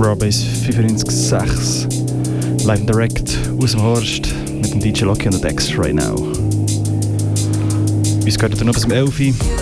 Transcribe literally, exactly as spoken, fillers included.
Raw-Bass fünfundneunzig Komma sechs. Live and direct aus dem Horst mit dem D J Locky und der Dex right now. Uns gehört noch bis um elf Uhr.